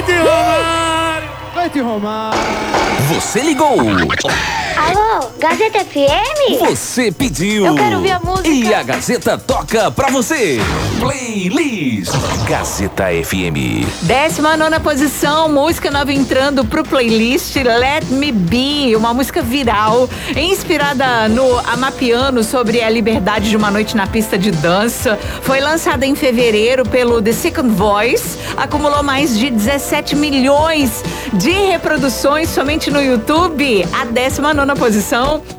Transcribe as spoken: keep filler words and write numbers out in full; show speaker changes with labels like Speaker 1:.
Speaker 1: Noite, Romário!
Speaker 2: Noite, Romário!
Speaker 3: Você ligou!
Speaker 4: Alô, Gazeta F M?
Speaker 3: Você pediu!
Speaker 4: Eu quero ouvir a música!
Speaker 3: E a Gazeta toca pra você! Playlist Gazeta F M.
Speaker 5: Décima nona posição, música nova entrando pro playlist Let Me Be, uma música viral, inspirada no Amapiano sobre a liberdade de uma noite na pista de dança. Foi lançada em fevereiro pelo The Second Voice, acumulou mais de dezessete milhões de reproduções somente no YouTube. A décima nona posição